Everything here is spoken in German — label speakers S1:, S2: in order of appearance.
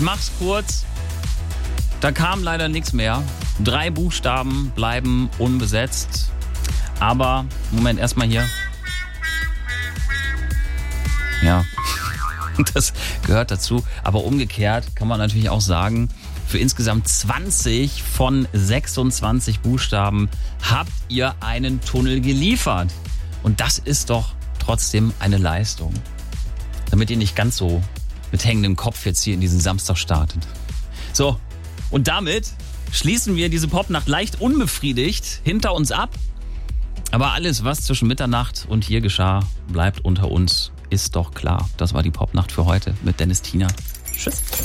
S1: Ich mach's kurz. Da kam leider nichts mehr. 3 Buchstaben bleiben unbesetzt. Aber, Moment, erstmal hier. Ja, das gehört dazu. Aber umgekehrt kann man natürlich auch sagen, für insgesamt 20 von 26 Buchstaben habt ihr einen Tunnel geliefert. Und das ist doch trotzdem eine Leistung. Damit ihr nicht ganz so mit hängendem Kopf jetzt hier in diesen Samstag startet. So, und damit schließen wir diese Popnacht leicht unbefriedigt hinter uns ab. Aber alles, was zwischen Mitternacht und hier geschah, bleibt unter uns. Ist doch klar. Das war die Popnacht für heute mit Dennis Tiener. Tschüss.